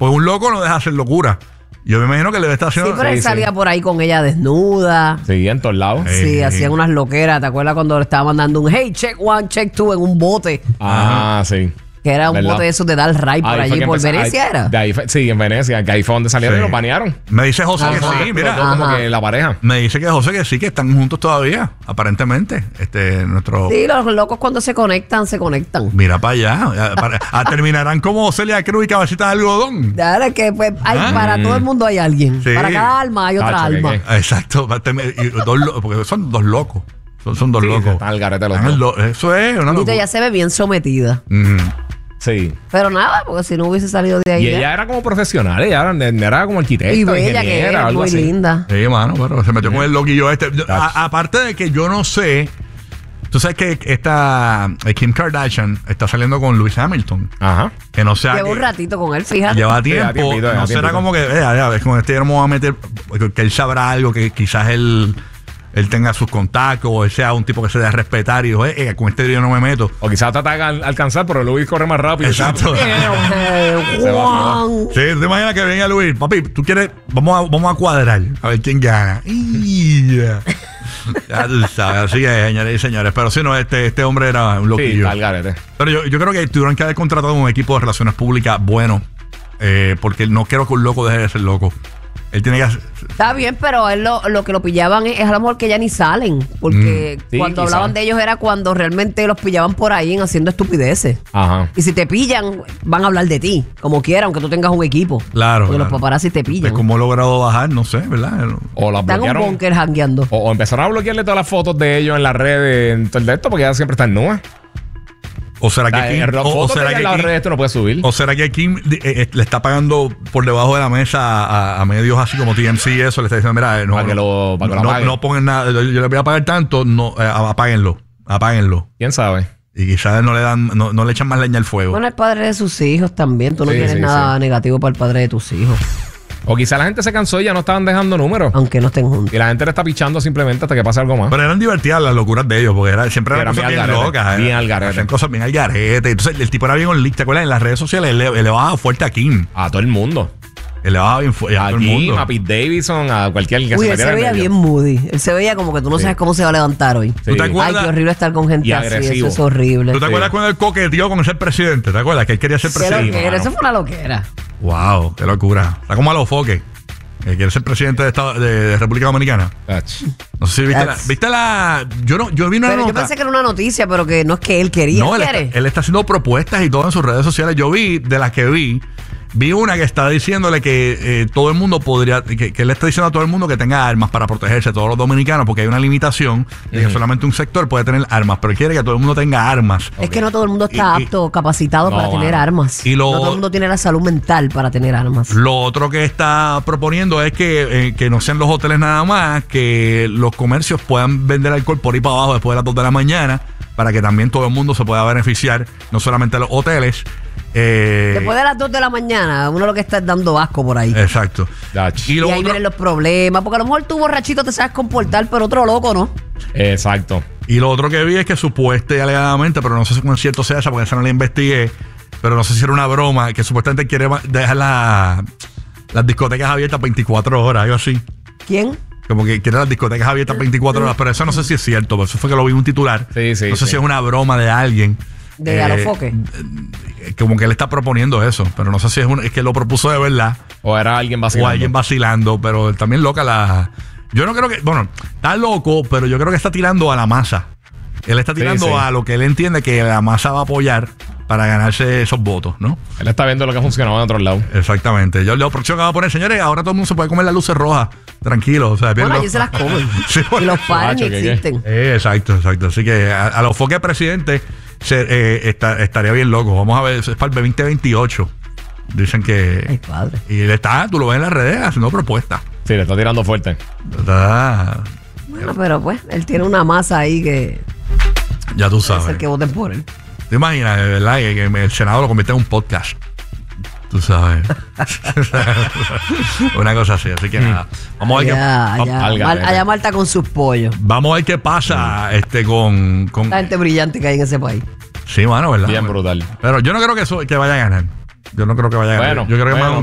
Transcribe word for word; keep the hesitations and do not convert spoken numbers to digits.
Pues un loco no deja hacer locura. Yo me imagino que le debe estar haciendo... Sí, pero él sí, salía sí. por ahí con ella desnuda. Sí, en todos lados. Eh. Sí, Sí. hacían unas loqueras. ¿Te acuerdas cuando le estaba mandando un hey, check one, check two en un bote? Ah, sí. Que era un ¿verdad? bote de esos de dar ray por Ahí fue allí, que por empezó- Venecia ahí- era. De ahí fue- sí, en Venecia, que ahí fue donde salieron Sí. y los banearon. Me dice José que Ajá. sí, Los mira. dos como Ajá. que la pareja. Me dice que José que sí, que están juntos todavía, aparentemente. Este, nuestro... Sí, los locos cuando se conectan, se conectan. Mira para allá. Ya, para- ah, terminarán como Celia Cruz y Cabecita de Algodón. Dale, que pues, hay, Ah. para todo el mundo hay alguien. Sí. Para cada alma hay otra Tacho, que- alma. que- Exacto. va a tener- y dos lo- porque son dos locos. Son, son dos Sí, locos. están al garete los Están dos. lo- Eso es una Ahorita locura. ya se ve bien sometida. Ujú. Sí. Pero nada, porque si no hubiese salido de ahí. Y ya. ella era como profesional, ella era, era como arquitecta, Y bella que ingeniera, es, algo muy así. linda. Sí, mano, pero se metió con el loquillo este. Yo- Tacho. a- aparte de que yo no sé, tú sabes que esta eh, Kim Kardashian está saliendo con Lewis Hamilton. Ajá. Que no sea Llevo un que ratito con él, fíjate. lleva lleva tiempo. tiempito, lleva no será tiempito. como que, eh, ya, ya, con este vamos a meter, que él sabrá algo que quizás él, él tenga sus contactos o él sea un tipo que se dé a respetar y dijo, eh, eh, con este yo no me meto. O quizás trata de al- alcanzar, pero Luis corre más rápido. Exacto. Eh, Se va, Juan. Sí, te imaginas que venga Luis, papi, tú quieres, vamos a, vamos a cuadrar, a ver quién gana. Y ya. Ya tú sabes, así que, señores y señores. Pero sí, no, este, este hombre era un Sí, loquillo. al garete. Pero yo, yo creo que tuvieron que haber contratado un equipo de relaciones públicas bueno, eh, porque no quiero que un loco deje de ser loco. Él tiene que hacer... Está bien, pero él lo, lo que lo pillaban es, es a lo mejor que ya ni salen. Porque Mm, sí, cuando quizá. hablaban de ellos era cuando realmente los pillaban por ahí en haciendo estupideces. Ajá. Y si te pillan, van a hablar de ti, como quiera, aunque tú tengas un equipo. Claro, Porque claro. los paparazzi te de pillan. cómo he logrado bajar, no sé, ¿verdad? O las Están en un bloquearon. búnker jangueando. O, o empezaron a bloquearle todas las fotos de ellos en las redes, en todo el de esto, porque ella siempre está en nubes. O será que Kim, Las o, o fotos de será ella que en las Kim- redes tú no puedes subir. o será que Kim eh, eh, le está pagando por debajo de la mesa a, a medios así como T M C y eso, le está diciendo, mira, eh, no, Para que lo- para que lo no, apaguen. no pongan nada, yo, yo les voy a pagar tanto, no, eh, apáguenlo, apáguenlo. ¿Quién sabe? Y quizás no le dan, no, no le echan más leña al fuego. Bueno, el padre de sus hijos también. Tú no Sí, tienes sí, nada sí. negativo para el padre de tus hijos. O quizá la gente se cansó y ya no estaban dejando números. Aunque no estén juntos. Y la gente le está pichando simplemente hasta que pase algo más. Pero eran divertidas las locuras de ellos, porque era, siempre eran Eran cosas bien bien al garete, locas. bien eh. al garete. Hacían cosas bien al garete. Entonces el tipo era bien on-leak, ¿te acuerdas? En las redes sociales él le, él le bajaba fuerte a Kim. A todo el mundo. Él le bajaba bien fuerte a A todo el Kim, mundo. a Pete Davidson, a cualquier que Uy, se él se metiera en veía medio. bien moody. Él se veía como que tú no sabes cómo se va a levantar hoy. Sí. ¿Tú te Ay, acuerdas? qué horrible estar con gente Y así. agresivo. Eso es horrible. ¿Tú te acuerdas cuando él coqueteó con ser presidente? ¿Te acuerdas? Que él quería ser Qué presidente. loquera, mano. eso fue una loquera. Wow, qué locura. Está como a los foques. Que quiere ser presidente de, Estado- de, de República Dominicana. Ach. No sé si viste la, That's- viste la. Yo no, yo vi una Pero yo nota. pensé que era una noticia, pero que no es que él quería. No, él ¿Quiere? está, él está haciendo propuestas y todo en sus redes sociales. Yo vi, de las que vi, vi una que está diciéndole que eh, todo el mundo podría, que, que él está diciendo a todo el mundo que tenga armas para protegerse, todos los dominicanos, porque hay una limitación de que Ujú. solamente un sector puede tener armas, pero él quiere que todo el mundo tenga armas. Es que no todo el mundo está Y- y- apto, capacitado No, para tener mano. armas. Y lo- No todo el mundo tiene la salud mental para tener armas. Lo otro que está proponiendo es que, eh, que no sean los hoteles nada más, que los comercios puedan vender alcohol por ahí para abajo después de las dos de la mañana, para que también todo el mundo se pueda beneficiar, no solamente los hoteles. Eh, Después de las dos de la mañana, uno lo que está es dando asco por ahí. Exacto. Ach. Y y lo ahí otro- vienen los problemas. Porque a lo mejor tú borrachito te sabes comportar, pero otro loco, ¿no? Exacto. Y lo otro que vi es que supuestamente y alegadamente, pero no sé si con cierto sea esa, porque esa no la investigué, pero no sé si era una broma, que supuestamente quiere ma- dejar la- las discotecas abiertas veinticuatro horas, algo así. ¿Quién? Como que quiere las discotecas abiertas veinticuatro horas, pero eso no sé si es cierto, pero eso fue que lo vi en un titular. Sí, sí, no sé sí. si es una broma de alguien. De Alofoque. eh, Como que él está proponiendo eso, pero no sé si es, un, es que lo propuso de verdad O era alguien o vacilando. alguien vacilando, pero también loca la... Yo no creo que... Bueno, está loco, pero yo creo que está tirando a la masa. Él está Sí, tirando sí. a lo que él entiende que la masa va a apoyar para ganarse esos votos, ¿no? Él está viendo lo que ha funcionado en otros lados. Exactamente. Yo lo próximo que va a poner, señores, ahora todo el mundo se puede comer las luces rojas. Tranquilo. O sea, bien Bueno, lo- allí se las comen. Sí, Y bueno. los panes Macho, ni ¿qué, qué? existen. Eh, exacto, exacto. Así que a, a los foques presidente se, eh, está- estaría bien loco. Vamos a ver, es para el veinte veintiocho. Dicen Ay, que... padre. Y él está, tú lo ves en las redes haciendo propuestas. Sí, le está tirando fuerte. Está- Bueno, pero pues, él tiene una masa ahí que ya tú es sabes. el que voten por él. ¿Te imaginas, de verdad, que, que el Senado lo convierte en un podcast? Tú sabes. Una cosa así. Así que nada. Vamos a ver qué, Allá, vamos- allá, al Mal- garete. allá Marta con sus pollos. vamos a ver qué pasa este con, con... La gente brillante que hay en ese país. Sí, mano, ¿verdad? Bien brutal. Pero yo no creo que eso que vaya a ganar. Yo no creo que vaya a ganar. Bueno, yo creo que bueno. más